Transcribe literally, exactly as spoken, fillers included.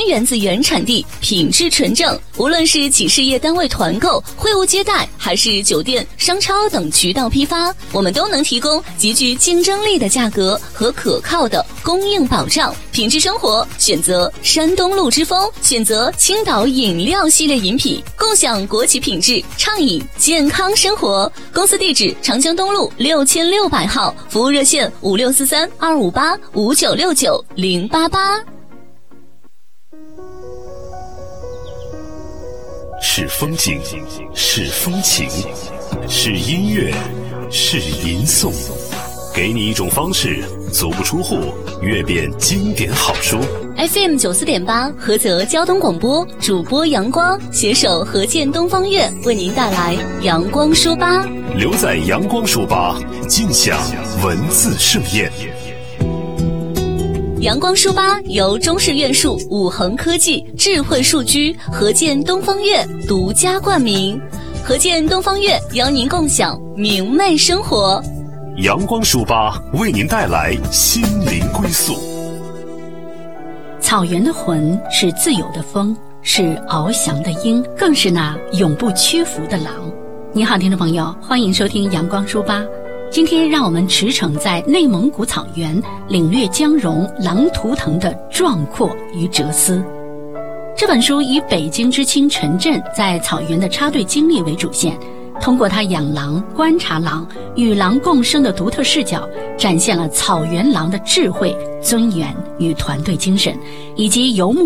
源自原产地，品质纯正。无论是企事业单位团购、会务接待，还是酒店、商超等渠道批发，我们都能提供极具竞争力的价格和可靠的供应保障。品质生活，选择山东路之风，选择青岛饮料系列饮品，共享国企品质，畅饮健康生活。公司地址：长江东路六千六百号，服务热线五六四三二五八五九六九零八八。 是风景，是风情，是音乐，是吟诵，给你一种方式，足不出户阅遍经典好书。 F M 九四点八，菏泽交通广播，主播阳光携手何健东方月为您带来阳光书吧。 留在阳光书吧，尽享文字盛宴。 阳光书吧由中视院数、五恒科技、智慧数居、何健东方月独家冠名。何健东方月邀您共享明媚生活。 阳光书吧为您带来心灵归宿。 草原的魂是自由的风，是翱翔的鹰，更是那永不屈服的狼。你好，听众朋友，欢迎收听阳光书吧。今天让我们驰骋在内蒙古草原，领略江戎狼图腾的壮阔与哲思。这本书以北京知青陈震在草原的插队经历为主线，通过他养狼、观察狼、与狼共生的独特视角，展现了草原狼的智慧、尊严与团队精神，以及游牧